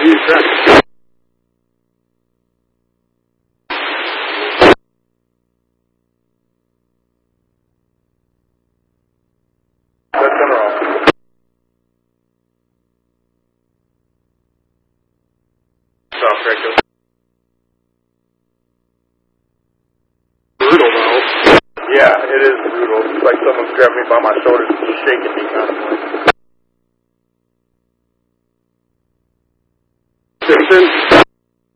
Geez, that's wrong. Soft regular. Brutal though. Yeah, it is brutal. It's like someone's grabbing me by my shoulders and shaking me kind of way.